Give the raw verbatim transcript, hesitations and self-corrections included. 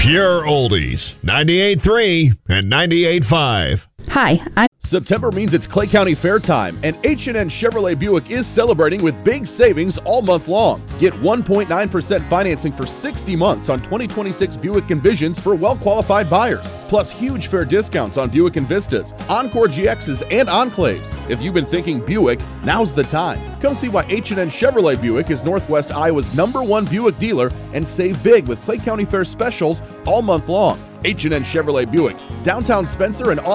Pure Oldies, ninety-eight point three and ninety-eight point five. Hi, I'm September means it's Clay County Fair time, and H and N Chevrolet Buick is celebrating with big savings all month long. Get one point nine percent financing for sixty months on twenty twenty-six Buick Envisions for well-qualified buyers, plus huge fair discounts on Buick Envistas, Encore G Xs, and Enclaves. If you've been thinking Buick, now's the time. Come see why H and N Chevrolet Buick is Northwest Iowa's number one Buick dealer and save big with Clay County Fair specials all month long. H and N Chevrolet Buick, downtown Spencer and